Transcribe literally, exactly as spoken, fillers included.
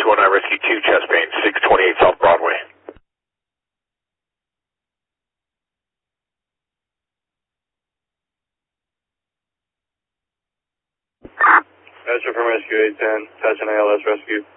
one nine Rescue two, chest pain, six twenty-eight South Broadway. Answer from Rescue eight ten, attaching A L S Rescue.